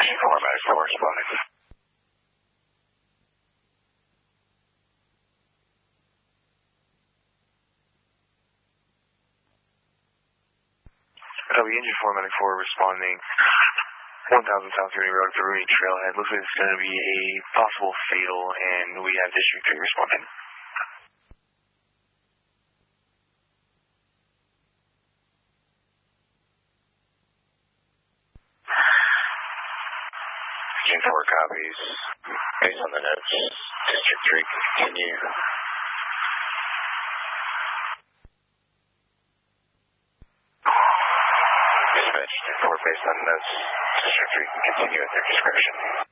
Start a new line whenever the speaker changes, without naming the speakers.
Medic 4 responding.
Engine 4 Medic 4 responding. 1000 South Rooney Road, the Rooney Trailhead. Looks like it's going to be a possible fatal, and we have District 3 responding.
Engine 4 copies. Based on the notes, District 3 can continue. Dispatch 4 based on notes, District 3 can continue at their discretion.